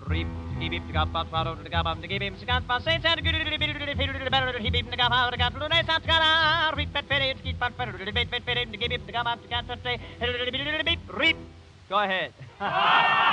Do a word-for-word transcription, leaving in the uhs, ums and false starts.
Reap, keep him to go, but follow the gabam, to give him Scott, but say, and good, better, he beat the gabam, the cat, the nice Scott, reap, but better, keep but better, to give him the gabam, to get to say, reap. Go ahead.